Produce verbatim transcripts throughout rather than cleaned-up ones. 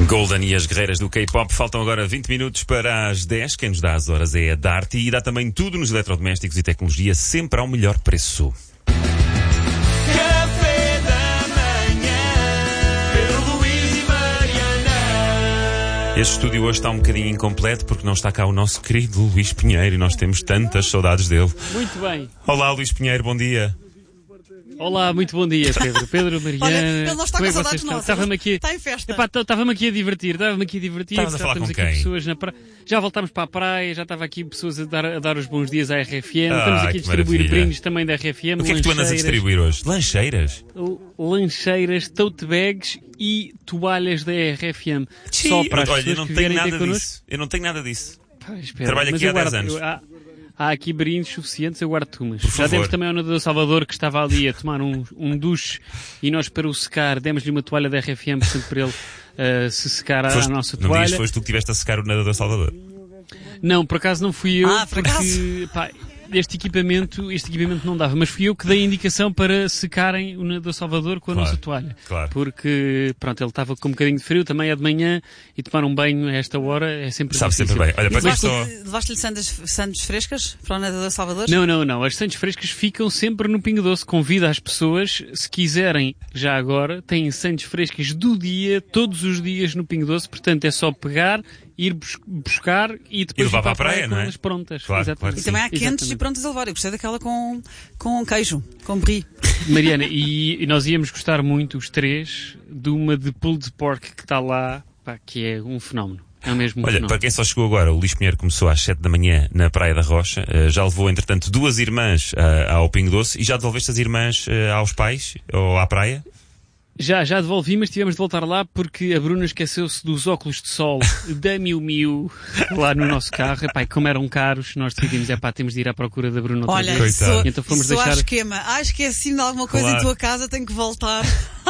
Golden e as guerreiras do K-pop. Faltam agora vinte minutos para as dez. Quem nos dá as horas é a Darty e dá também tudo nos eletrodomésticos e tecnologia, sempre ao melhor preço. Café da manhã, Pedro, Luís e Mariana. Este estúdio hoje está um bocadinho incompleto porque não está cá o nosso querido Luís Pinheiro e nós temos tantas saudades dele. Muito bem. Olá, Luís Pinheiro, bom dia. Olá, muito bom dia, Pedro. Pedro, Mariana. Olha, ele não está como com é que saudades vocês estão? nossas. Estava-me aqui... Está em festa. Epá, estava-me aqui a divertir, estava-me aqui a divertir. Estavas a falar Estamos com aqui quem? pessoas na pra... Já voltámos para a praia, já estava aqui pessoas a dar, a dar os bons dias à R F M. Ah, Estamos aqui a que distribuir maravilha. brindes também da R F M. O que é que tu andas a lancheiras, distribuir hoje? Lancheiras? Lancheiras, tote bags e toalhas da R F M. Só para as Olha, eu pessoas não que tenho vierem ter nada connosco. disso. Eu não tenho nada disso. Pá, espera, Trabalho mas aqui eu há dez guardo- anos. eu- há, há aqui brindes suficientes, eu guardo-te umas. Por Já favor. demos também ao nadador Salvador que estava ali a tomar um, um duche e nós, para o secar, demos-lhe uma toalha da R F M, portanto, para ele uh, se secar a, Foste- a nossa não toalha. digas, foste tu que estiveste a secar o nadador Salvador. Não, por acaso não fui eu, Ah, por porque pá, este equipamento, este equipamento não dava, mas fui eu que dei a indicação para secarem o nadador Salvador com a Claro, nossa toalha. claro. Porque, pronto, ele estava com um bocadinho de frio, também é de manhã, e tomar um banho a esta hora é sempre Sabe difícil. sempre bem. Olha, para quem Levaste- só... Levaste-lhe sandes, sandes frescas para o nadador Salvador? Não, não, não. As Santos Frescas ficam sempre no Pingo Doce. Convido as pessoas, se quiserem, já agora, têm Santos Frescas do dia, todos os dias no Pingo Doce. Portanto, é só pegar, ir bus- buscar e depois levar ir para a praia, com não é? elas prontas. Claro, Exatamente. claro que E também há quentes Exatamente. e prontas a levar. Eu gostei daquela com, com queijo, com brie. Mariana, e, e nós íamos gostar muito, os três, de uma de pulled pork que está lá, pá, que é um fenómeno. É mesmo um Olha, fenómeno. para quem só chegou agora, o Luís Pinheiro começou às sete da manhã na Praia da Rocha. Eh, já levou, entretanto, duas irmãs ah, ao Pingo Doce e já devolveste as irmãs ah, aos pais ou à praia? Já, já devolvi, mas tivemos de voltar lá porque a Bruna esqueceu-se dos óculos de sol da Miu Miu lá no nosso carro. Epá, e como eram caros, nós decidimos, epá, temos de ir à procura da Bruna outra Olha, vez. Coitado. sou, Então fomos sou deixar- à esquema. Ah, esqueci-me de alguma coisa Claro. em tua casa, tenho que voltar.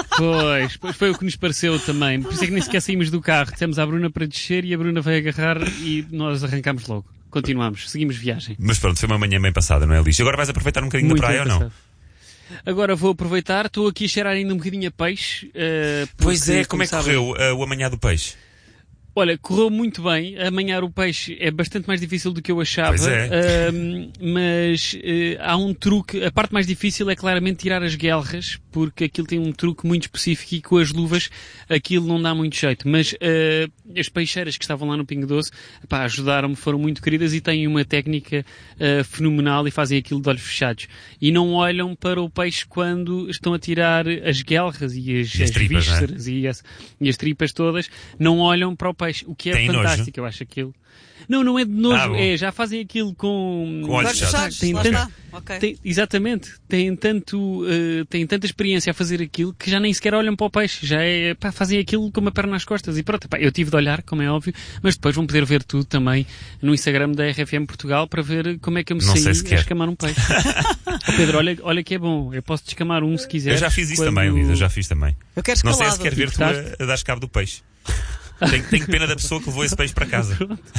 Pois, pois foi o que nos pareceu também. Por isso é que nem sequer saímos do carro. Dissemos à Bruna para descer e a Bruna veio agarrar e nós arrancámos logo. Continuamos, seguimos viagem. Mas pronto, foi uma manhã bem passada, não é, Luís? Agora vais aproveitar um bocadinho Muito da praia bem ou não? passado. Agora vou aproveitar, estou aqui a cheirar ainda um bocadinho a peixe. eh, Pois porque, é, como é que sabem, correu ah, o amanhã do peixe? Olha, correu muito bem. Amanhar o peixe é bastante mais difícil do que eu achava. Pois é. Ahm, mas eh, há um truque. A parte mais difícil é claramente tirar as guelras, porque aquilo tem um truque muito específico e com as luvas aquilo não dá muito jeito. Mas eh, as peixeiras que estavam lá no Pingo Doce, pá, ajudaram-me, foram muito queridas e têm uma técnica eh, fenomenal e fazem aquilo de olhos fechados. E não olham para o peixe quando estão a tirar as guelras e as, E as as tripas, não é? vísceras e as, e as tripas todas, não olham para o peixe, o que é Tem nojo? fantástico, eu acho aquilo. Não, não é de nojo, Ah, bom. é, já fazem aquilo com... Com olhos Olhos fechados. fechados, Tem lá tanto- está. Ok. Tem- exatamente, têm tanto, eh, têm tanta experiência a fazer aquilo que já nem sequer olham para o peixe, já é, pá, fazem aquilo com uma perna nas costas e pronto, pá, eu tive de olhar, como é óbvio, mas depois vão poder ver tudo também no Instagram da R F M Portugal para ver como é que eu me Não sei saí se a quer. escamar um peixe. Oh, Pedro, olha, olha que é bom, eu posso descamar um se quiser. Eu já fiz isso quando- também, Luís, eu já fiz também. Eu quero Não sei escalado. se quer ver tu a, a dar cabo do peixe. Tenho, tenho pena da pessoa que levou esse peixe para casa.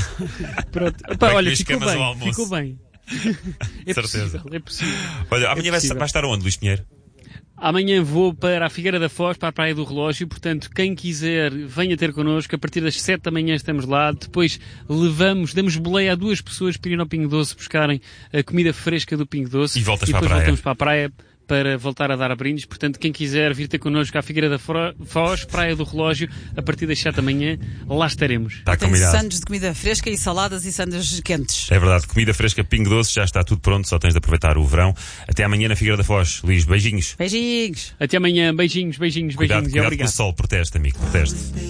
Pronto. Vai Pá, olha, comer ficou escamas bem, ao almoço. ficou bem. É Certeza. possível, é possível. Olha, amanhã vai, possível. vai estar onde, Luís Pinheiro? Amanhã vou para a Figueira da Foz, para a Praia do Relógio, portanto, quem quiser, venha ter connosco. A partir das sete da manhã estamos lá. Depois levamos, damos boleia a duas pessoas para ir ao Pingo Doce buscarem a comida fresca do Pingo Doce. E voltas e para a depois praia. voltamos para a praia para voltar a dar a brindes. Portanto, quem quiser vir ter connosco à Figueira da Fro- Foz, Praia do Relógio, a partir das sete da manhã, lá estaremos. Está Tenho combinado. sandes de comida fresca e saladas e sandes quentes. É verdade, comida fresca, Pingo Doce, já está tudo pronto, só tens de aproveitar o verão. Até amanhã na Figueira da Foz. Luís, beijinhos. Beijinhos. Até amanhã. Beijinhos, beijinhos, Cuidado, beijinhos e cuidado com o obrigado. sol, proteste, amigo, proteste.